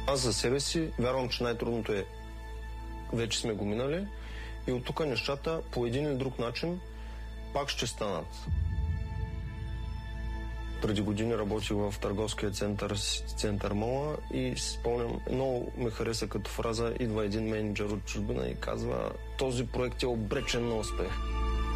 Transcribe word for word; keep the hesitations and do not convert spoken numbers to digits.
Аз за себе си вярвам, че най-трудното е вече сме го минали и от тук нещата по един или друг начин пак ще станат. Преди години работих в търговския център, център Мола и спомням, много ме хареса като фраза, идва един менеджер от чужбина и казва: този проект е обречен на успех.